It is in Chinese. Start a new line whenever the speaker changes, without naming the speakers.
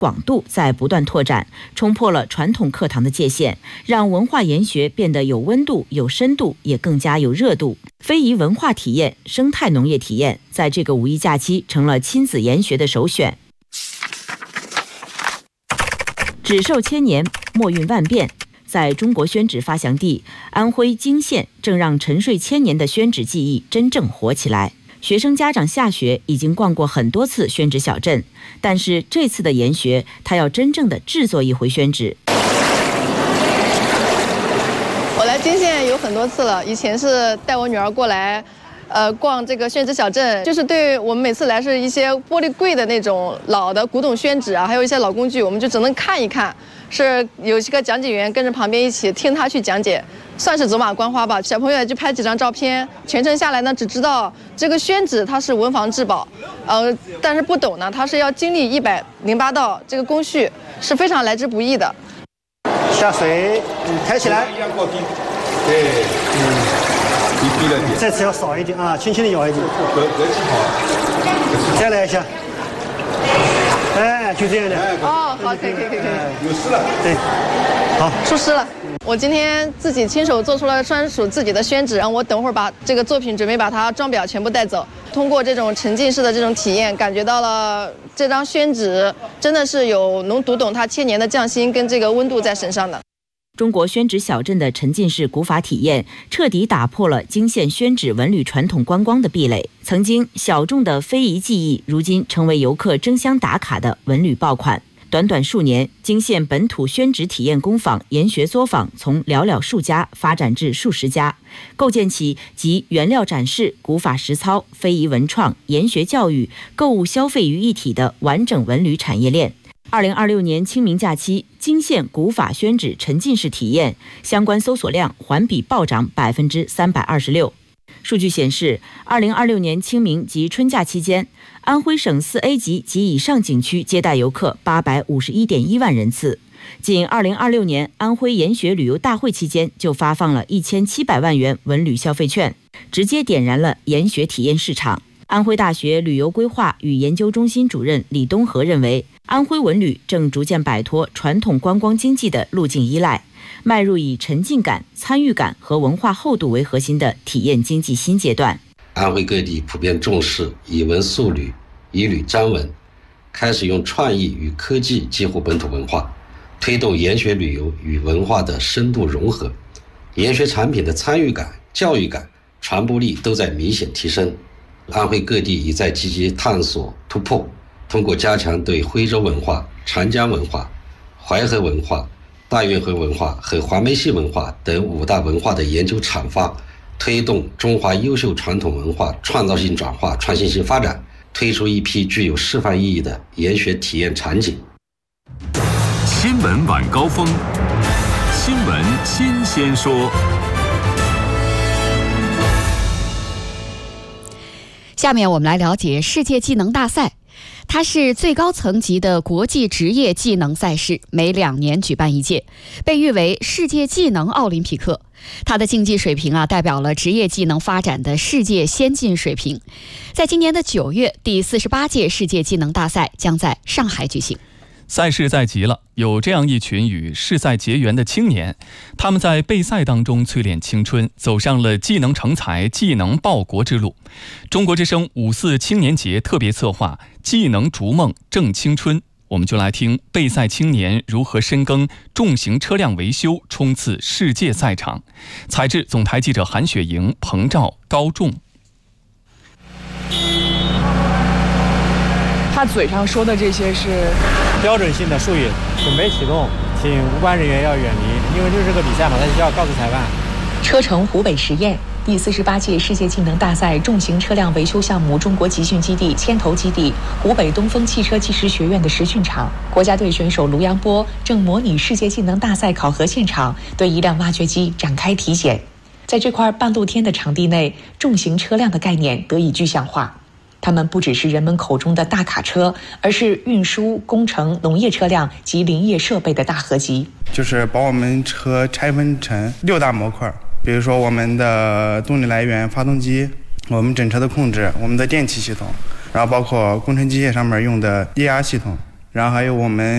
广度在不断拓展，冲破了传统课堂的界限，让文化研学变得有温度、有深度，也更加有热度。非遗文化体验、生态农业体验，在这个五一假期成了亲子研学的首选。纸寿千年，墨韵万变。在中国宣纸发祥地安徽泾县，正让沉睡千年的宣纸技艺真正活起来。学生家长下学已经逛过很多次宣纸小镇，但是这次的研学，他要真正的制作一回宣纸。
我来泾县有很多次了，以前是带我女儿过来，逛这个宣纸小镇，就是对我们每次来是一些玻璃柜的那种老的古董宣纸啊，还有一些老工具，我们就只能看一看。是有一个讲解员跟着旁边一起听他去讲解，算是走马观花吧。小朋友也就拍几张照片，全程下来呢，只知道这个宣纸它是文房至宝，但是不懂呢，它是要经历108道这个工序，是非常来之不易的。
下水，抬起来，
对，你低了点，
这次要少一点啊，轻轻的摇一点，
隔气好，
再来一下。哎，就这样的。
哦，好，可以。
有湿了。
对，好，
出湿了。我今天自己亲手做出了专属自己的宣纸，然后我等会儿把这个作品准备把它装裱全部带走。通过这种沉浸式的这种体验，感觉到了这张宣纸真的是能读懂它千年的匠心跟这个温度在身上的。
中国宣纸小镇的沉浸式古法体验，彻底打破了泾县宣纸文旅传统观光的壁垒。曾经小众的非遗技艺，如今成为游客争相打卡的文旅爆款。短短数年，泾县本土宣纸体验工坊、研学作坊从寥寥数家发展至数十家，构建起集原料展示、古法实操、非遗文创、研学教育、购物消费于一体的完整文旅产业链。2026年清明假期，泾县古法宣纸沉浸式体验相关搜索量环比暴涨326%。数据显示，2026年清明及春假期间，安徽省4A 级及以上景区接待游客851.1万人次。仅2026年安徽研学旅游大会期间，就发放了1700万元文旅消费券，直接点燃了研学体验市场。安徽大学旅游规划与研究中心主任李东和认为，安徽文旅正逐渐摆脱传统观光经济的路径依赖，迈入以沉浸感、参与感和文化厚度为核心的体验经济新阶段。
安徽各地普遍重视以文塑旅、以旅沾文，开始用创意与科技激活本土文化，推动研学旅游与文化的深度融合，研学产品的参与感、教育感、传播力都在明显提升。安徽各地已在积极探索突破，通过加强对徽州文化、长江文化、淮河文化、大运河文化和黄梅戏文化等5大文化的研究阐发，推动中华优秀传统文化创造性转化、创新性发展，推出一批具有示范意义的研学体验场景。
新闻晚高峰，新闻新鲜说。
下面我们来了解世界技能大赛，它是最高层级的国际职业技能赛事，每2年举办一届，被誉为世界技能奥林匹克。它的竞技水平代表了职业技能发展的世界先进水平。在今年的9月，第48届世界技能大赛将在上海举行。
赛事在即了，有这样一群与世赛结缘的青年，他们在备赛当中淬炼青春，走上了技能成才、技能报国之路。中国之声5·4青年节特别策划技能逐梦正青春，我们就来听备赛青年如何深耕重型车辆维修，冲刺世界赛场。采制总台记者韩雪莹、彭照、高仲。
他嘴上说的这些是
标准性的术语。准备启动，请无关人员要远离，因为这是个比赛嘛，他需要告诉裁判。
车城湖北实验第48届世界技能大赛重型车辆维修项目中国集训基地牵头基地湖北东风汽车技师学院的实训场，国家队选手卢阳波正模拟世界技能大赛考核现场，对一辆挖掘机展开体检。在这块半露天的场地内，重型车辆的概念得以具象化。它们不只是人们口中的大卡车，而是运输、工程、农业车辆及林业设备的大合集。
就是把我们车拆分成6大模块，比如说我们的动力来源发动机，我们整车的控制，我们的电气系统，然后包括工程机械上面用的液压系统，然后还有我们